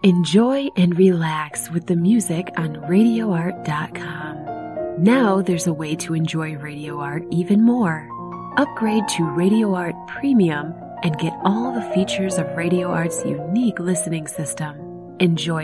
Enjoy and relax with the music on RadioArt.com. Now there's a way to enjoy Radio Art even more. Upgrade to Radio Art Premium and get all the features of Radio Art's unique listening system. Enjoy